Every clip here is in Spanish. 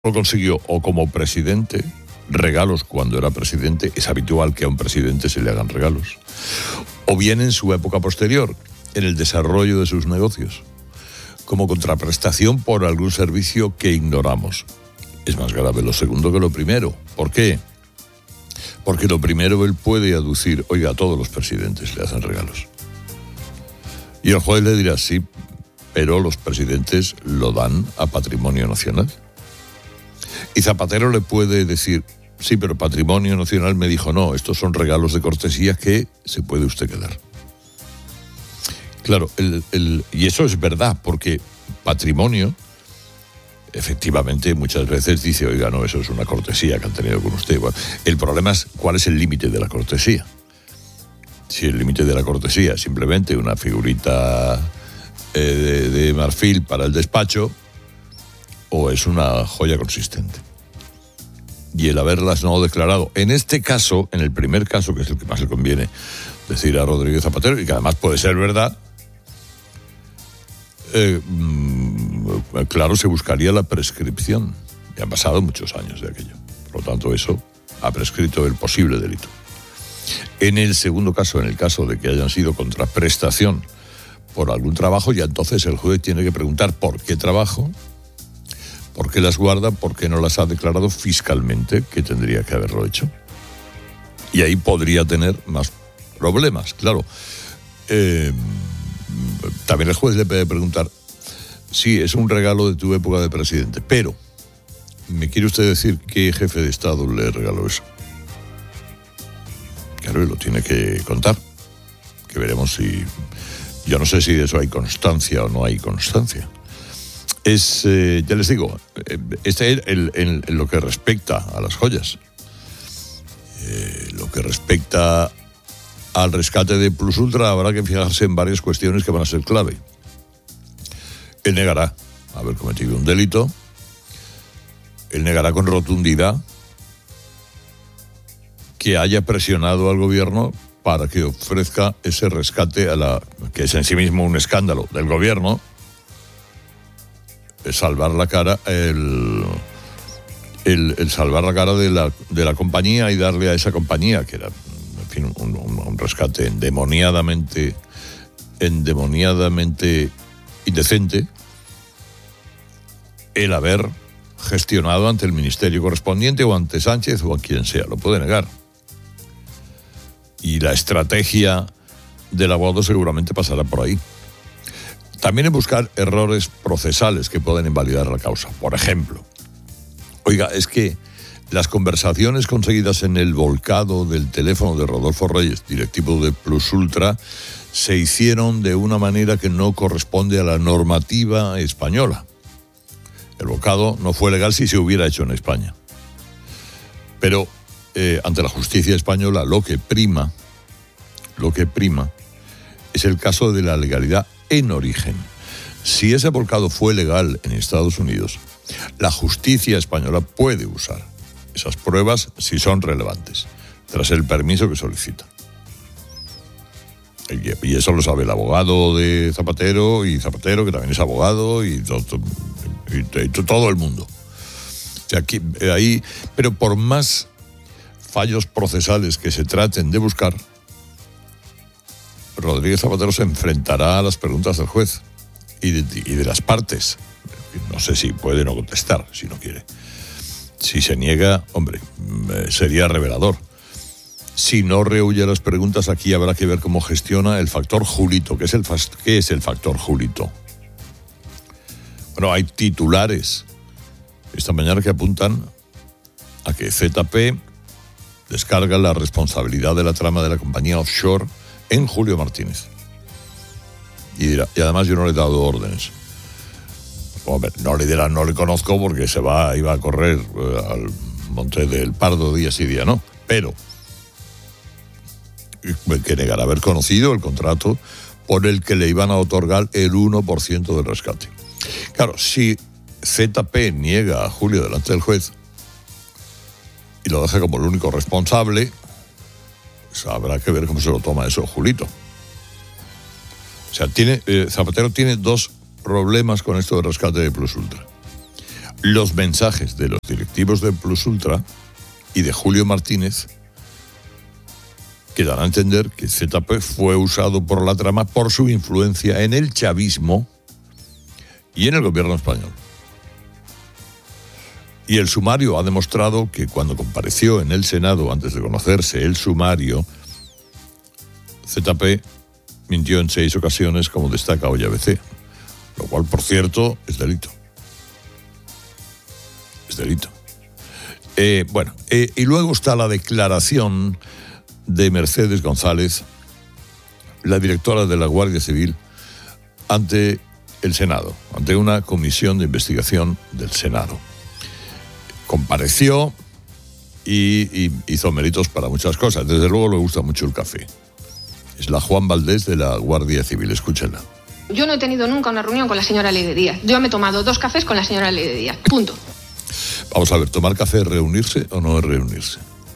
Lo consiguió o como presidente, regalos cuando era presidente, es habitual que a un presidente se le hagan regalos, o bien en su época posterior, en el desarrollo de sus negocios, como contraprestación por algún servicio que ignoramos. Es más grave lo segundo que lo primero. ¿Por qué? Porque lo primero él puede aducir, oiga, a todos los presidentes le hacen regalos. Y el juez le dirá, sí, pero los presidentes lo dan a patrimonio nacional. Y Zapatero le puede decir, sí, pero Patrimonio Nacional me dijo, no, estos son regalos de cortesía que se puede usted quedar. Claro, y eso es verdad, porque patrimonio, efectivamente, muchas veces dice, oiga, no, eso es una cortesía que han tenido con usted. Bueno, el problema es cuál es el límite de la cortesía. Si el límite de la cortesía es simplemente una figurita de marfil para el despacho, o es una joya consistente. Y el haberlas no declarado, en este caso, en el primer caso, que es el que más le conviene decir a Rodríguez Zapatero, y que además puede ser verdad, claro, se buscaría la prescripción. Ya han pasado muchos años de aquello. Por lo tanto, eso ha prescrito el posible delito. En el segundo caso, en el caso de que hayan sido contraprestación por algún trabajo, ya entonces el juez tiene que preguntar por qué trabajo, por qué las guarda, por qué no las ha declarado fiscalmente, que tendría que haberlo hecho. Y ahí podría tener más problemas, claro. También el juez le puede preguntar, sí, es un regalo de tu época de presidente, pero ¿me quiere usted decir qué jefe de Estado le regaló eso? Claro, y lo tiene que contar, que veremos si... Yo no sé si de eso hay constancia o no hay constancia. Ya les digo, en lo que respecta a las joyas. Lo que respecta al rescate de Plus Ultra, habrá que fijarse en varias cuestiones que van a ser clave. Él negará haber cometido un delito. Él negará con rotundidad que haya presionado al gobierno para que ofrezca ese rescate que es en sí mismo un escándalo del gobierno. Salvar la cara, el salvar la cara de la compañía y darle a esa compañía, que era, en fin, un rescate endemoniadamente indecente, el haber gestionado ante el ministerio correspondiente o ante Sánchez o a quien sea, lo puede negar. Y la estrategia del abogado seguramente pasará por ahí. También en buscar errores procesales que pueden invalidar la causa. Por ejemplo, oiga, es que las conversaciones conseguidas en el volcado del teléfono de Rodolfo Reyes, directivo de Plus Ultra, se hicieron de una manera que no corresponde a la normativa española. El volcado no fue legal si se hubiera hecho en España. Pero ante la justicia española lo que prima es el caso de la legalidad en origen. Si ese volcado fue legal en Estados Unidos, la justicia española puede usar esas pruebas si son relevantes, tras el permiso que solicita. Y eso lo sabe el abogado de Zapatero, y Zapatero, que también es abogado, y todo el mundo. O sea, pero por más fallos procesales que se traten de buscar, Rodríguez Zapatero se enfrentará a las preguntas del juez y de las partes. No sé si puede no contestar, si no quiere. Si se niega, hombre, sería revelador. Si no rehuye las preguntas, aquí habrá que ver cómo gestiona el factor Julito. ¿Qué es el factor Julito? Bueno, hay titulares esta mañana que apuntan a que ZP descarga la responsabilidad de la trama de la compañía offshore en Julio Martínez. Y además yo no le he dado órdenes. Hombre, no le conozco porque iba a correr al Monte del Pardo día sí día no, pero que negará haber conocido el contrato por el que le iban a otorgar el 1% del rescate. Claro, si ZP niega a Julio delante del juez y lo deja como el único responsable, pues habrá que ver cómo se lo toma eso Julito. O sea, Zapatero tiene dos problemas con esto del rescate de Plus Ultra. los mensajes de los directivos de Plus Ultra y de Julio Martínez que dan a entender que ZP fue usado por la trama por su influencia en el chavismo y en el gobierno español. Y el sumario ha demostrado que cuando compareció en el Senado, antes de conocerse el sumario, ZP mintió en 6 ocasiones, como destaca hoy ABC, lo cual, por cierto, es delito. Es delito. Y luego está la declaración de Mercedes González, la directora de la Guardia Civil, ante el Senado, ante una comisión de investigación del Senado. Compareció y hizo méritos para muchas cosas. Desde luego le gusta mucho el café. Es la Juan Valdés de la Guardia Civil. Escúchenla. Yo no he tenido nunca una reunión con la señora Leire Díaz. Yo me he tomado 2 cafés con la señora Leire Díaz. Punto. Vamos a ver, ¿tomar café es reunirse o no es reunirse?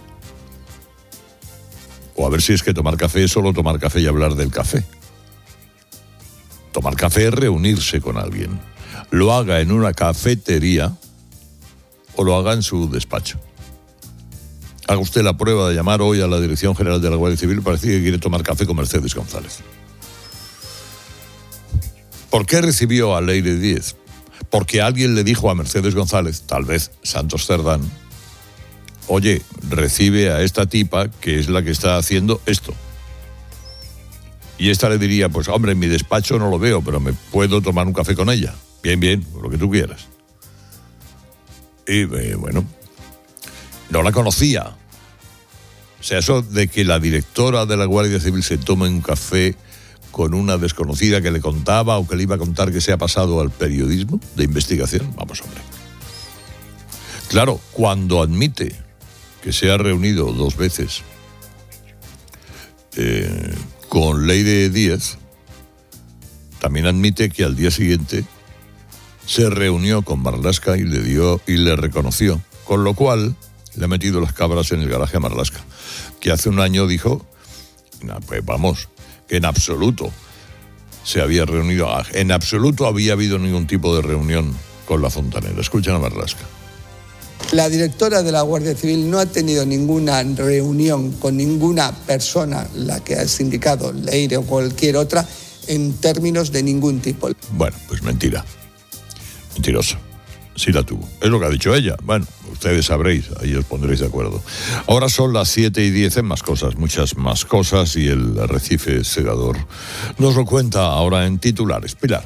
O a ver si es que tomar café es solo tomar café y hablar del café. Tomar café es reunirse con alguien. Lo haga en una cafetería o lo haga en su despacho. Haga usted la prueba de llamar hoy a la Dirección General de la Guardia Civil para decir que quiere tomar café con Mercedes González. ¿Por qué recibió a Leire Díaz? Porque alguien le dijo a Mercedes González, tal vez Santos Cerdán, oye, recibe a esta tipa que es la que está haciendo esto. Y esta le diría, pues hombre, en mi despacho no lo veo, pero me puedo tomar un café con ella. Bien, lo que tú quieras. Y bueno, no la conocía. O sea, eso de que la directora de la Guardia Civil se tome un café con una desconocida que le contaba o que le iba a contar que se ha pasado al periodismo de investigación. Vamos, hombre. Claro, cuando admite que se ha reunido 2 veces con Leire Díaz, también admite que al día siguiente se reunió con Marlaska y le reconoció, con lo cual le ha metido las cabras en el garaje a Marlaska, que hace un año dijo, pues vamos, que en absoluto se había reunido, en absoluto había habido ningún tipo de reunión con la Fontanera. Escuchen a Marlaska. La directora de la Guardia Civil no ha tenido ninguna reunión con ninguna persona, la que has indicado, Leire o cualquier otra, en términos de ningún tipo. Bueno, pues mentira. Mentiroso. Sí la tuvo. Es lo que ha dicho ella. Bueno, ustedes sabréis, ahí os pondréis de acuerdo. Ahora son las 7:10, más cosas, muchas más cosas, y el arrecife segador nos lo cuenta ahora en titulares. Pilar.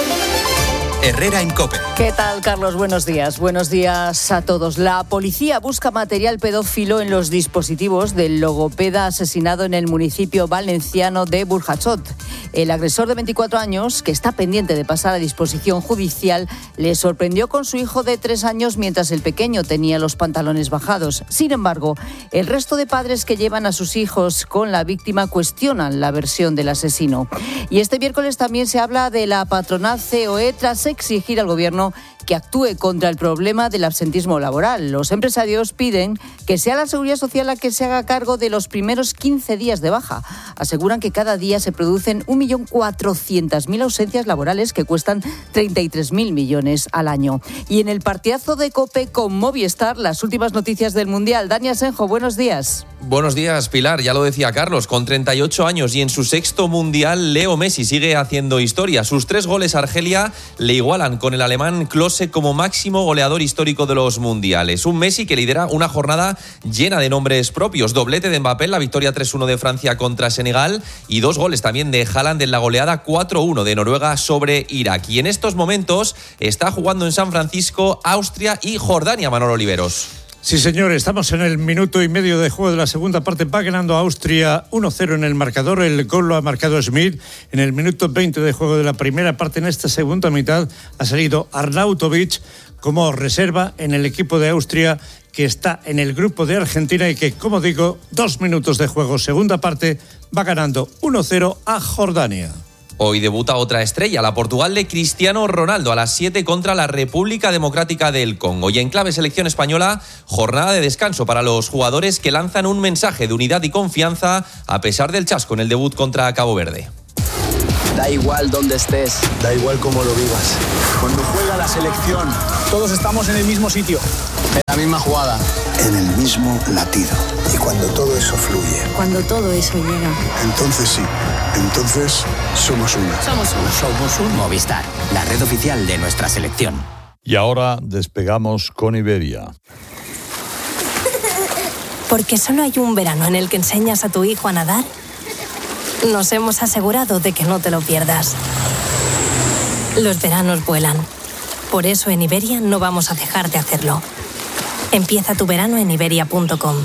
Herrera en COPE. ¿Qué tal, Carlos? Buenos días. Buenos días a todos. La policía busca material pedófilo en los dispositivos del logopeda asesinado en el municipio valenciano de Burjasot. El agresor de 24 años, que está pendiente de pasar a disposición judicial, le sorprendió con su hijo de 3 años mientras el pequeño tenía los pantalones bajados. Sin embargo, el resto de padres que llevan a sus hijos con la víctima cuestionan la versión del asesino. Y este miércoles también se habla de la patronal COE tras exigir al gobierno que actúe contra el problema del absentismo laboral. Los empresarios piden que sea la Seguridad Social la que se haga cargo de los primeros 15 días de baja. Aseguran que cada día se producen 1.400.000 ausencias laborales que cuestan 33.000 millones al año. Y en el partidazo de COPE con Movistar, las últimas noticias del Mundial. Dani Asenjo, buenos días. Buenos días, Pilar. Ya lo decía Carlos, con 38 años y en su 6º Mundial, Leo Messi sigue haciendo historia. Sus 3 goles a Argelia le igualan con el alemán Klose como máximo goleador histórico de los mundiales. Un Messi que lidera una jornada llena de nombres propios. Doblete de Mbappé, la victoria 3-1 de Francia contra Senegal, y 2 goles también de Haaland en la goleada 4-1 de Noruega sobre Irak. Y en estos momentos está jugando en San Francisco Austria y Jordania, Manolo Oliveros. Sí, señor, estamos en el minuto y medio de juego de la segunda parte. Va ganando Austria 1-0 en el marcador. El gol lo ha marcado Schmidt. En el minuto 20 de juego de la primera parte, en esta segunda mitad, ha salido Arnautovic como reserva en el equipo de Austria, que está en el grupo de Argentina y que, como digo, 2 minutos de juego, segunda parte, va ganando 1-0 a Jordania. Hoy debuta otra estrella, la Portugal de Cristiano Ronaldo, a las 7 contra la República Democrática del Congo. Y en clave selección española, jornada de descanso para los jugadores que lanzan un mensaje de unidad y confianza a pesar del chasco en el debut contra Cabo Verde. Da igual dónde estés. Da igual cómo lo vivas. Cuando juega la selección, todos estamos en el mismo sitio. En la misma jugada. En el mismo latido. Y cuando todo eso fluye. Cuando todo eso llega. Entonces sí. Entonces somos uno. Somos uno. Somos un Movistar, la red oficial de nuestra selección. Y ahora despegamos con Iberia. Porque solo hay un verano en el que enseñas a tu hijo a nadar, nos hemos asegurado de que no te lo pierdas. Los veranos vuelan. Por eso en Iberia no vamos a dejar de hacerlo. Empieza tu verano en iberia.com.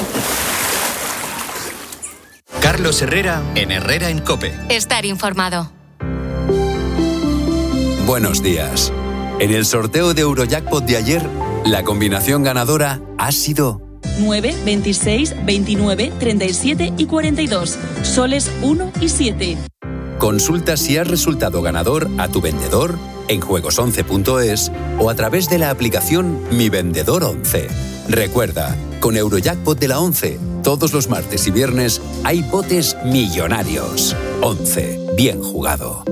Carlos Herrera en Herrera en COPE. Estar informado. Buenos días. En el sorteo de Eurojackpot de ayer, la combinación ganadora ha sido 9, 26, 29, 37 y 42. Soles 1 y 7. Consulta si has resultado ganador a tu vendedor en juegos11.es o a través de la aplicación Mi Vendedor 11. Recuerda, con Eurojackpot de la 11, todos los martes y viernes hay botes millonarios. 11. Bien jugado.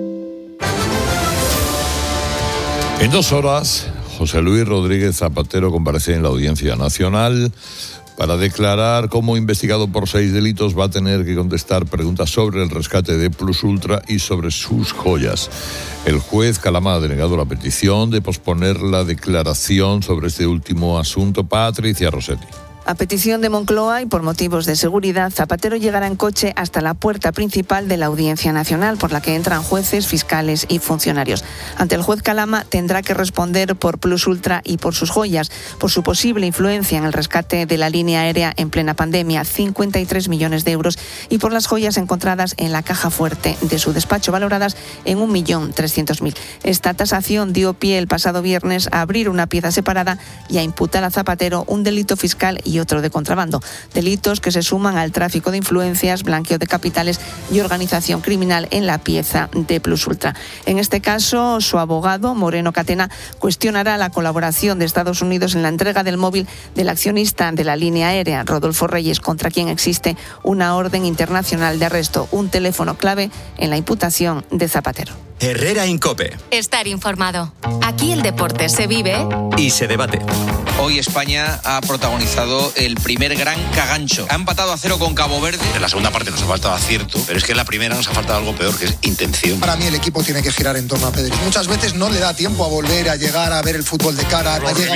En 2 horas, José Luis Rodríguez Zapatero comparece en la Audiencia Nacional para declarar cómo, investigado por 6 delitos, va a tener que contestar preguntas sobre el rescate de Plus Ultra y sobre sus joyas. El juez Calama ha denegado la petición de posponer la declaración sobre este último asunto. Patricia Rossetti. A petición de Moncloa y por motivos de seguridad, Zapatero llegará en coche hasta la puerta principal de la Audiencia Nacional, por la que entran jueces, fiscales y funcionarios. Ante el juez Calama tendrá que responder por Plus Ultra y por sus joyas, por su posible influencia en el rescate de la línea aérea en plena pandemia, 53 millones de euros, y por las joyas encontradas en la caja fuerte de su despacho, valoradas en 1.300.000. Esta tasación dio pie el pasado viernes a abrir una pieza separada y a imputar a Zapatero un delito fiscal y otro de contrabando, delitos que se suman al tráfico de influencias, blanqueo de capitales y organización criminal en la pieza de Plus Ultra. En este caso, su abogado, Moreno Catena, cuestionará la colaboración de Estados Unidos en la entrega del móvil del accionista de la línea aérea, Rodolfo Reyes, contra quien existe una orden internacional de arresto, un teléfono clave en la imputación de Zapatero. Herrera en COPE. Estar informado. Aquí el deporte se vive y se debate. Hoy España ha protagonizado el primer gran cagancho. Ha empatado a 0 con Cabo Verde. En la segunda parte nos ha faltado acierto, pero es que en la primera nos ha faltado algo peor, que es intención. Para mí el equipo tiene que girar en torno a Pedri. Muchas veces no le da tiempo a volver a llegar a ver el fútbol de cara.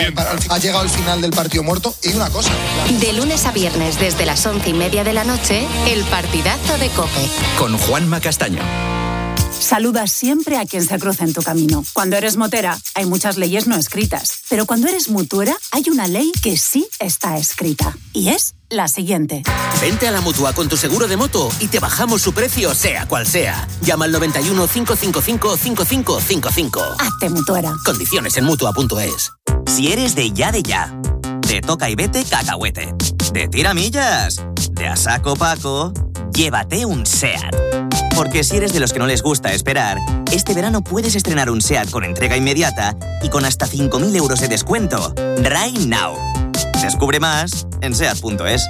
Ha llegado al final del partido muerto. Y una cosa. De lunes a viernes desde las 11:30 de la noche, el partidazo de COPE. Con Juanma Castaño. Saluda siempre a quien se cruza en tu camino. Cuando eres motera, hay muchas leyes no escritas. Pero cuando eres mutuera, hay una ley que sí está escrita. Y es la siguiente. Vente a la Mutua con tu seguro de moto y te bajamos su precio, sea cual sea. Llama al 91 555 5555. Hazte mutuera. Condiciones en Mutua.es. Si eres de ya, de toca y vete cacahuete, de tiramillas, de a saco Paco, llévate un SEAT. Porque si eres de los que no les gusta esperar, este verano puedes estrenar un SEAT con entrega inmediata y con hasta 5.000 euros de descuento. Right now. Descubre más en SEAT.es.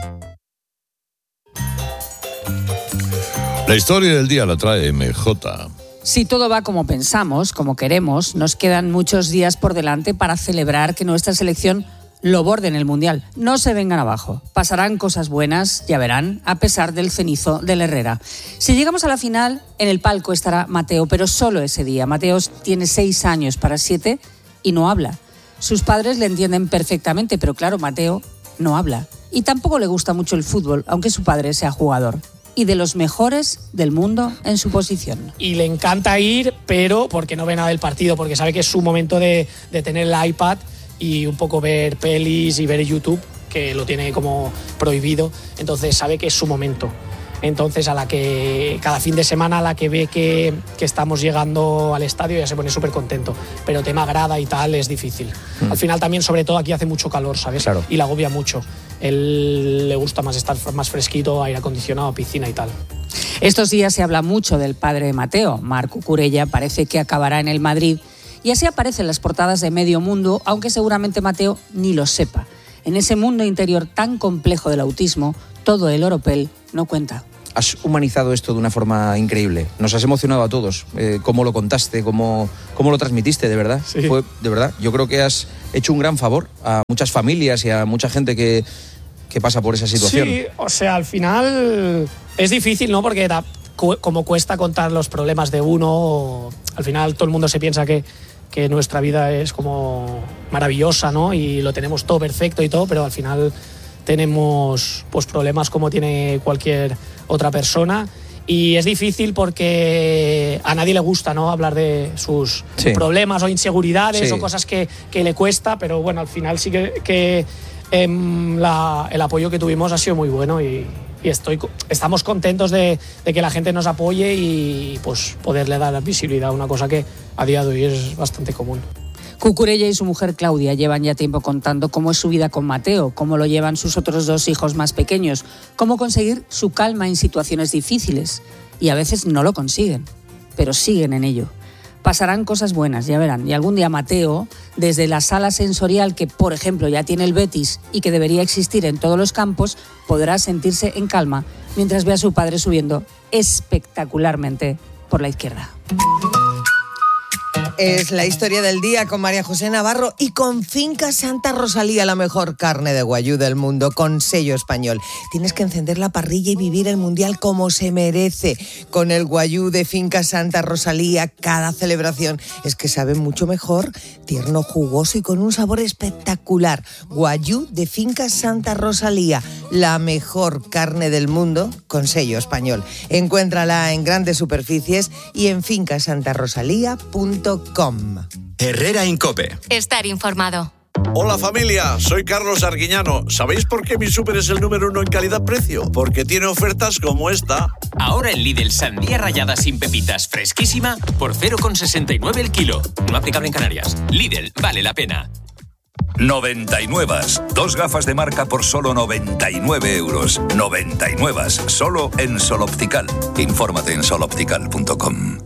La historia del día la trae MJ. Si todo va como pensamos, como queremos, nos quedan muchos días por delante para celebrar que nuestra selección lo borde en el Mundial. No se vengan abajo. Pasarán cosas buenas, ya verán, a pesar del cenizo del Herrera. Si llegamos a la final, en el palco estará Mateo, pero solo ese día. Mateo tiene 6 años para 7 y no habla. Sus padres le entienden perfectamente, pero claro, Mateo no habla. Y tampoco le gusta mucho el fútbol, aunque su padre sea jugador. Y de los mejores del mundo en su posición. Y le encanta ir, pero porque no ve nada del partido, porque sabe que es su momento de tener el iPad y un poco ver pelis y ver YouTube, que lo tiene como prohibido, entonces sabe que es su momento. Entonces a la que cada fin de semana a la que ve que estamos llegando al estadio ya se pone súper contento, pero tema grada y tal es difícil. Al final también, sobre todo aquí hace mucho calor, ¿sabes? Claro. Y le agobia mucho. Él le gusta más estar más fresquito, aire acondicionado, piscina y tal. Estos días se habla mucho del padre de Mateo. Marc Cucurella parece que acabará en el Madrid. Y así aparecen las portadas de medio mundo, aunque seguramente Mateo ni lo sepa. En ese mundo interior tan complejo del autismo, todo el oropel no cuenta. has humanizado esto de una forma increíble. Nos has emocionado a todos. Cómo lo contaste, cómo lo transmitiste, de verdad. Sí. Fue, de verdad, yo creo que has hecho un gran favor a muchas familias y a mucha gente que pasa por esa situación. Sí, o sea, al final es difícil, ¿no? Porque como cuesta contar los problemas de uno, al final todo el mundo se piensa que nuestra vida es como maravillosa, ¿no? Y lo tenemos todo perfecto y todo, pero al final tenemos pues problemas como tiene cualquier otra persona. Y es difícil porque a nadie le gusta, ¿no? Hablar de sus problemas o inseguridades o cosas que le cuesta, pero bueno, al final sí que el apoyo que tuvimos ha sido muy bueno y estamos contentos de que la gente nos apoye y pues poderle dar visibilidad a una cosa que a día de hoy es bastante común. Cucurella y su mujer Claudia llevan ya tiempo contando cómo es su vida con Mateo, cómo lo llevan sus otros 2 hijos más pequeños, cómo conseguir su calma en situaciones difíciles. Y a veces no lo consiguen, pero siguen en ello. Pasarán cosas buenas, ya verán. Y algún día Mateo, desde la sala sensorial que, por ejemplo, ya tiene el Betis y que debería existir en todos los campos, podrá sentirse en calma mientras ve a su padre subiendo espectacularmente por la izquierda. Es la historia del día con María José Navarro y con Finca Santa Rosalía, la mejor carne de guayú del mundo, con sello español. Tienes que encender la parrilla y vivir el Mundial como se merece. Con el guayú de Finca Santa Rosalía, cada celebración es que sabe mucho mejor, tierno, jugoso y con un sabor espectacular. Guayú de Finca Santa Rosalía, la mejor carne del mundo, con sello español. Encuéntrala en grandes superficies y en fincasantarosalía.com. Herrera en COPE. Estar informado. Hola familia, soy Carlos Arguiñano. ¿Sabéis por qué mi súper es el número 1 en calidad-precio? Porque tiene ofertas como esta. Ahora en Lidl, sandía rallada sin pepitas fresquísima por 0,69 el kilo. No aplicable en Canarias. Lidl, vale la pena. 99. 2 gafas de marca por solo 99 euros. 99. Solo en Sol Optical. Infórmate en soloptical.com.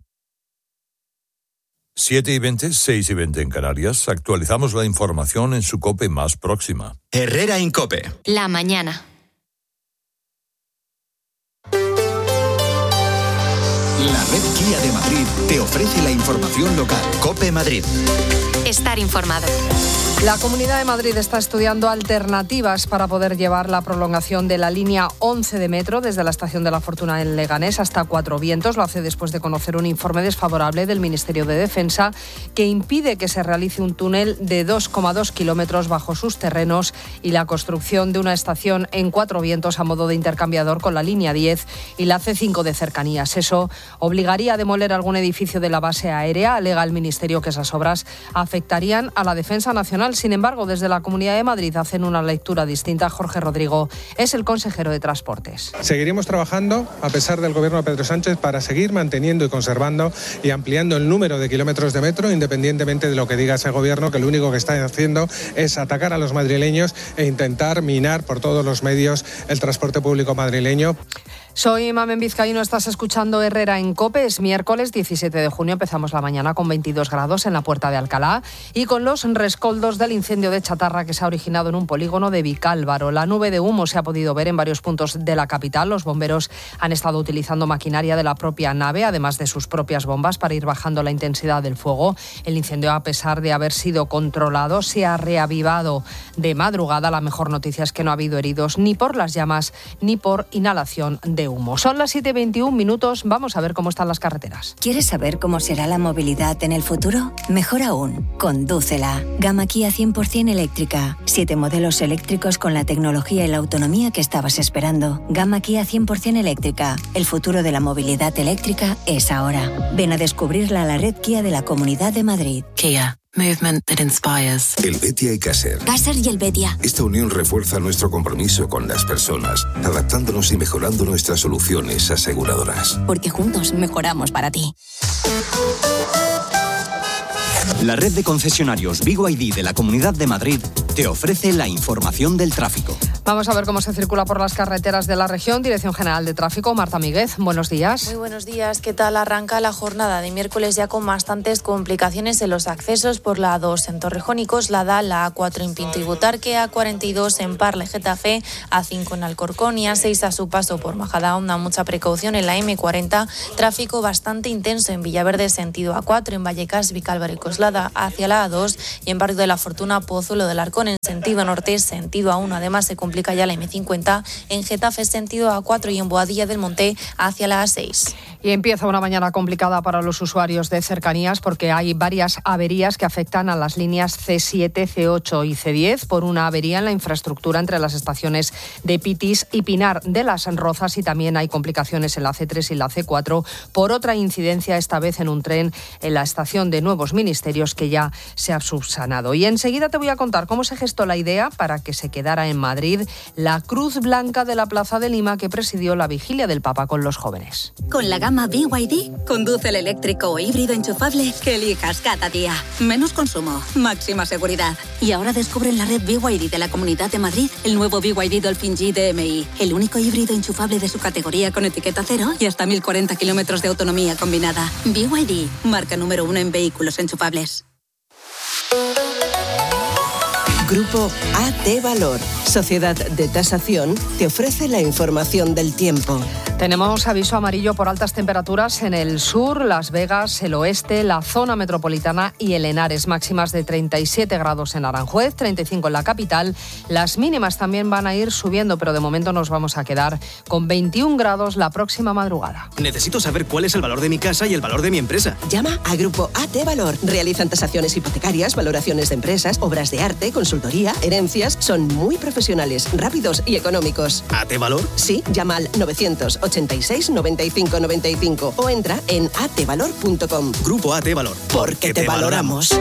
7:20, 6:20 en Canarias. Actualizamos la información en su COPE más próxima. Herrera en COPE. La mañana. La red Kia de Madrid te ofrece la información local. COPE Madrid. Estar informado. La Comunidad de Madrid está estudiando alternativas para poder llevar la prolongación de la línea 11 de metro desde la Estación de la Fortuna en Leganés hasta Cuatro Vientos. Lo hace después de conocer un informe desfavorable del Ministerio de Defensa que impide que se realice un túnel de 2,2 kilómetros bajo sus terrenos y la construcción de una estación en Cuatro Vientos a modo de intercambiador con la línea 10 y la C5 de cercanías. Eso obligaría a demoler algún edificio de la base aérea. Alega el Ministerio que esas obras afectarían a la defensa nacional. Sin embargo, desde la Comunidad de Madrid hacen una lectura distinta. Jorge Rodrigo es el consejero de Transportes. Seguiremos trabajando, a pesar del gobierno de Pedro Sánchez, para seguir manteniendo y conservando y ampliando el número de kilómetros de metro, independientemente de lo que diga ese gobierno, que lo único que está haciendo es atacar a los madrileños e intentar minar por todos los medios el transporte público madrileño. Soy Mamen Vizcaíno, estás escuchando Herrera en COPE. Es miércoles 17 de junio, empezamos la mañana con 22 grados en la Puerta de Alcalá y con los rescoldos del incendio de chatarra que se ha originado en un polígono de Vicálvaro. La nube de humo se ha podido ver en varios puntos de la capital. Los bomberos han estado utilizando maquinaria de la propia nave, además de sus propias bombas, para ir bajando la intensidad del fuego. El incendio, a pesar de haber sido controlado, se ha reavivado de madrugada. La mejor noticia es que no ha habido heridos ni por las llamas ni por inhalación de humo. Son las 7:21 minutos. Vamos a ver cómo están las carreteras. ¿Quieres saber cómo será la movilidad en el futuro? Mejor aún, condúcela. Gama Kia 100% eléctrica. 7 modelos eléctricos con la tecnología y la autonomía que estabas esperando. Gama Kia 100% eléctrica. El futuro de la movilidad eléctrica es ahora. Ven a descubrirla a la red Kia de la Comunidad de Madrid. Kia. Movement that inspires. El Betia y Caser. Caser y el Betia. Esta unión refuerza nuestro compromiso con las personas, adaptándonos y mejorando nuestras soluciones aseguradoras. Porque juntos mejoramos para ti. La red de concesionarios BYD de la Comunidad de Madrid te ofrece la información del tráfico. Vamos a ver cómo se circula por las carreteras de la región. Dirección General de Tráfico, Marta Míguez, buenos días. Muy buenos días. ¿Qué tal? Arranca la jornada de miércoles ya con bastantes complicaciones en los accesos por la A2 en Torrejón y Coslada, la A4 en Pinto y Butarque, A42 en Parla y Getafe, A5 en Alcorcón y A6 a su paso por Majadahonda. Mucha precaución en la M40, tráfico bastante intenso en Villaverde sentido A4, en Vallecas, Vicálvaro y Coslada hacia la A2 y en Barrio de la Fortuna, Pozuelo del Arcón en sentido norte, sentido A1. Además se complica ya la M50 en Getafe sentido A4 y en Boadilla del Monte hacia la A6. Y empieza una mañana complicada para los usuarios de cercanías porque hay varias averías que afectan a las líneas C7, C8 y C10 por una avería en la infraestructura entre las estaciones de Pitis y Pinar de las Rozas, y también hay complicaciones en la C3 y la C4 por otra incidencia, esta vez en un tren en la estación de Nuevos Ministerios que ya se ha subsanado. Y enseguida te voy a contar cómo se gestó la idea para que se quedara en Madrid la Cruz Blanca de la Plaza de Lima que presidió la vigilia del Papa con los jóvenes. Con la gama BYD, conduce el eléctrico o híbrido enchufable que elijas cada día. Menos consumo, máxima seguridad. Y ahora descubre en la red BYD de la Comunidad de Madrid el nuevo BYD Dolphin G DMI, el único híbrido enchufable de su categoría con etiqueta cero y hasta 1040 kilómetros de autonomía combinada. BYD, marca número 1 en vehículos enchufables. Grupo AT Valor, Sociedad de Tasación, te ofrece la información del tiempo. Tenemos aviso amarillo por altas temperaturas en el sur, Las Vegas, el oeste, la zona metropolitana y el Henares. Máximas de 37 grados en Aranjuez, 35 en la capital. Las mínimas también van a ir subiendo, pero de momento nos vamos a quedar con 21 grados la próxima madrugada. Necesito saber cuál es el valor de mi casa y el valor de mi empresa. Llama a Grupo AT Valor. Realizan tasaciones hipotecarias, valoraciones de empresas, obras de arte, consultoría, herencias. Son muy profesionales, rápidos y económicos. ¿AT Valor? Sí, llama al 986 95 95 o entra en atvalor.com. Grupo AT Valor. Porque te valoramos.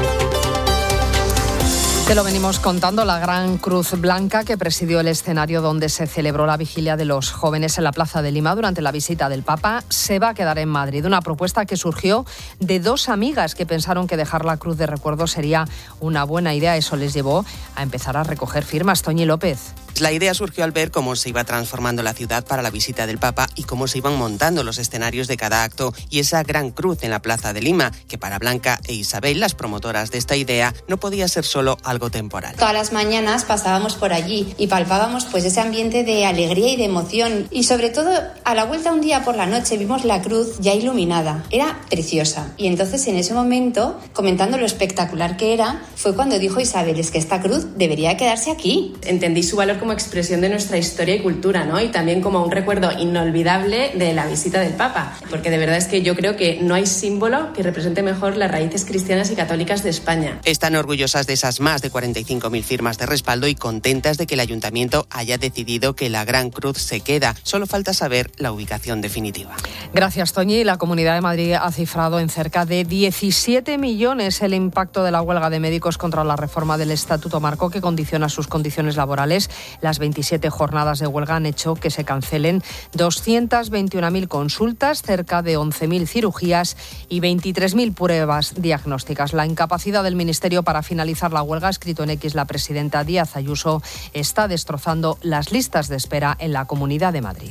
Te lo venimos contando, la Gran Cruz Blanca que presidió el escenario donde se celebró la vigilia de los jóvenes en la Plaza de Lima durante la visita del Papa, se va a quedar en Madrid. Una propuesta que surgió de dos amigas que pensaron que dejar la cruz de recuerdo sería una buena idea. Eso les llevó a empezar a recoger firmas. Toñi López. La idea surgió al ver cómo se iba transformando la ciudad para la visita del Papa y cómo se iban montando los escenarios de cada acto y esa gran cruz en la Plaza de Lima, que para Blanca e Isabel, las promotoras de esta idea, no podía ser solo algo temporal. Todas las mañanas pasábamos por allí y palpábamos pues ese ambiente de alegría y de emoción, y sobre todo a la vuelta un día por la noche vimos la cruz ya iluminada. Era preciosa, y entonces en ese momento, comentando lo espectacular que era, fue cuando dijo Isabel, es que esta cruz debería quedarse aquí. Entendí su valor como expresión de nuestra historia y cultura, ¿no? Y también como un recuerdo inolvidable de la visita del Papa, porque de verdad es que yo creo que no hay símbolo que represente mejor las raíces cristianas y católicas de España. Están orgullosas de esas más de 45.000 firmas de respaldo y contentas de que el ayuntamiento haya decidido que la Gran Cruz se queda. Solo falta saber la ubicación definitiva. Gracias, Toñi. La Comunidad de Madrid ha cifrado en cerca de 17 millones el impacto de la huelga de médicos contra la reforma del Estatuto Marco que condiciona sus condiciones laborales. Las 27 jornadas de huelga han hecho que se cancelen 221.000 consultas, cerca de 11.000 cirugías y 23.000 pruebas diagnósticas. La incapacidad del Ministerio para finalizar la huelga, escrito en X la presidenta Díaz Ayuso, está destrozando las listas de espera en la Comunidad de Madrid.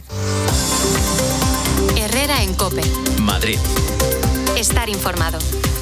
Herrera en COPE. Madrid. Estar informado.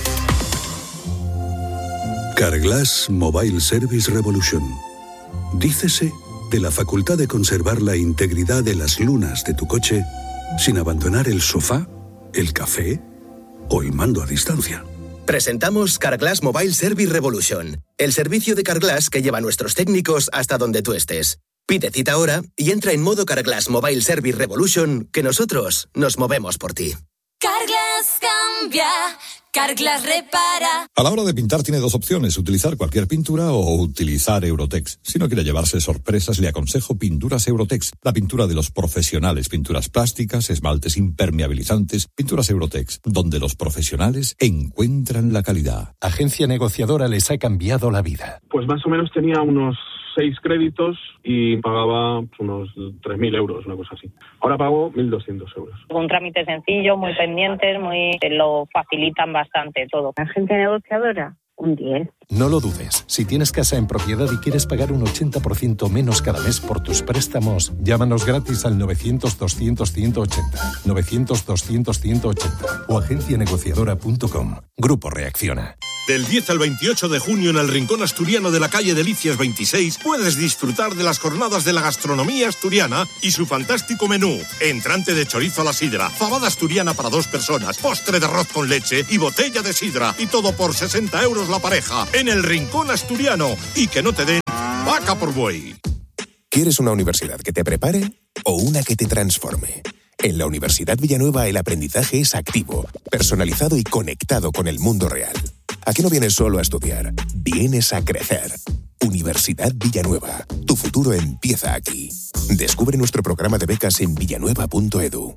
Carglass Mobile Service Revolution. Dícese de la facultad de conservar la integridad de las lunas de tu coche sin abandonar el sofá, el café o el mando a distancia. Presentamos Carglass Mobile Service Revolution, el servicio de Carglass que lleva a nuestros técnicos hasta donde tú estés. Pide cita ahora y entra en modo Carglass Mobile Service Revolution, que nosotros nos movemos por ti. Carglass cambia, Carglass repara. A la hora de pintar tiene dos opciones, utilizar cualquier pintura o utilizar Eurotex. Si no quiere llevarse sorpresas, le aconsejo Pinturas Eurotex, la pintura de los profesionales, pinturas plásticas, esmaltes impermeabilizantes, Pinturas Eurotex, donde los profesionales encuentran la calidad. Agencia negociadora les ha cambiado la vida. Pues más o menos tenía unos 6 créditos y pagaba unos 3.000 euros, una cosa así. Ahora pago 1.200 euros. Un trámite sencillo, muy pendientes, te lo facilitan bastante todo. Agencia negociadora, Un 10. No lo dudes. Si tienes casa en propiedad y quieres pagar un 80% menos cada mes por tus préstamos, llámanos gratis al 900-200-180, 900-200-180 o agencianegociadora.com. Grupo Reacciona. Del 10 al 28 de junio en el Rincón Asturiano de la calle Delicias 26 puedes disfrutar de las jornadas de la gastronomía asturiana y su fantástico menú. Entrante de chorizo a la sidra, fabada asturiana para 2 personas, postre de arroz con leche y botella de sidra. Y todo por 60 euros la pareja en el Rincón Asturiano. Y que no te den vaca por buey. ¿Quieres una universidad que te prepare o una que te transforme? En la Universidad Villanueva el aprendizaje es activo, personalizado y conectado con el mundo real. ¿A qué no vienes solo a estudiar? Vienes a crecer. Universidad Villanueva. Tu futuro empieza aquí. Descubre nuestro programa de becas en villanueva.edu.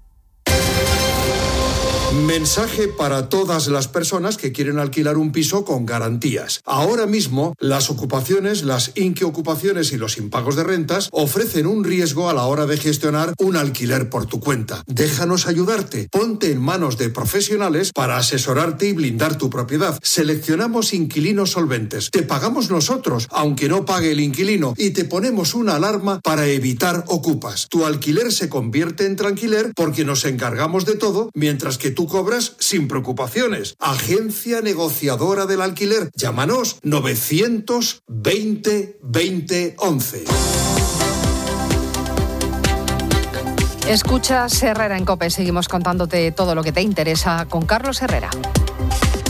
Mensaje para todas las personas que quieren alquilar un piso con garantías. Ahora mismo, las ocupaciones, las inquiocupaciones y los impagos de rentas ofrecen un riesgo a la hora de gestionar un alquiler por tu cuenta. Déjanos ayudarte. Ponte en manos de profesionales para asesorarte y blindar tu propiedad. Seleccionamos inquilinos solventes. Te pagamos nosotros, aunque no pague el inquilino, y te ponemos una alarma para evitar ocupas. Tu alquiler se convierte en tranquiler porque nos encargamos de todo, mientras que tú cobras sin preocupaciones. Agencia negociadora del alquiler. Llámanos 920 20 11. Escuchas Herrera en COPE. Seguimos contándote todo lo que te interesa con Carlos Herrera.